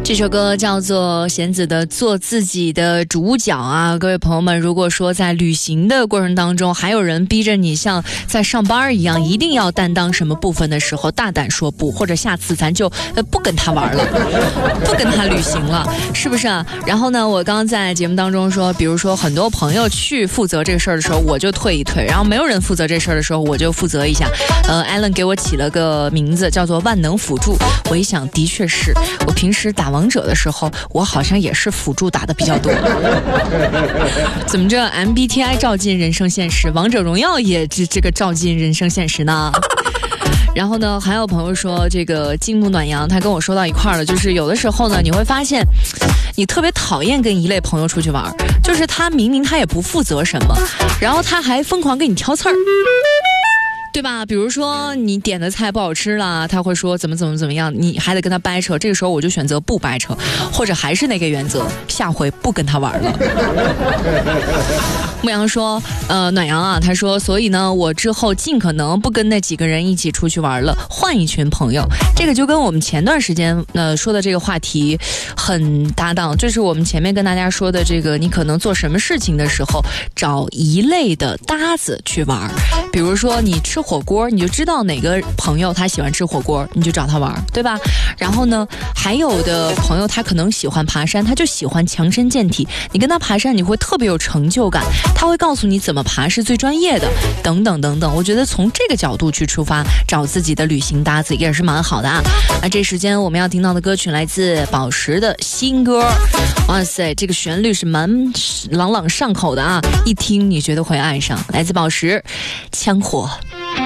这首歌叫做弦子的《做自己的主角》啊，各位朋友们，如果说在旅行的过程当中，还有人逼着你像在上班一样，一定要担当什么部分的时候，大胆说不，或者下次咱就不跟他玩了，不跟他旅行了，是不是啊？然后呢，我刚刚在节目当中说，比如说很多朋友去负责这个事儿的时候，我就退一退，然后没有人负责这事儿的时候，我就负责一下。Alan 给我起了个名字叫做万能辅助，我一想，的确是我平时打王者的时候，我好像也是辅助打的比较多。怎么着 MBTI 照进人生现实，王者荣耀也这个照进人生现实呢？然后呢，还有朋友说这个金木暖阳，他跟我说到一块儿了，就是有的时候呢，你会发现你特别讨厌跟一类朋友出去玩，就是他明明他也不负责什么，然后他还疯狂给你挑刺儿，对吧？比如说你点的菜不好吃了，他会说怎么样，你还得跟他掰扯，这个时候我就选择不掰扯，或者还是那个原则，下回不跟他玩了。牧羊说暖阳啊，他说所以呢，我之后尽可能不跟那几个人一起出去玩了，换一群朋友。这个就跟我们前段时间说的这个话题很搭档，就是我们前面跟大家说的这个，你可能做什么事情的时候找一类的搭子去玩。比如说你吃火锅，你就知道哪个朋友他喜欢吃火锅，你就找他玩，对吧？然后呢，还有的朋友他可能喜欢爬山，他就喜欢强身健体，你跟他爬山你会特别有成就感，他会告诉你怎么爬是最专业的，等等等等。我觉得从这个角度去出发，找自己的旅行搭子也是蛮好的啊。那这时间我们要听到的歌曲来自宝石的新歌，哇塞，这个旋律是蛮朗朗上口的啊，一听你觉得会爱上。来自宝石，枪火。